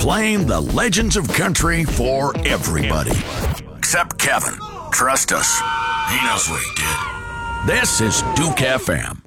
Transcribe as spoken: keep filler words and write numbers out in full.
Playing the legends of country for everybody. Except Kevin. Trust us. He knows what he did. This is Duke F M.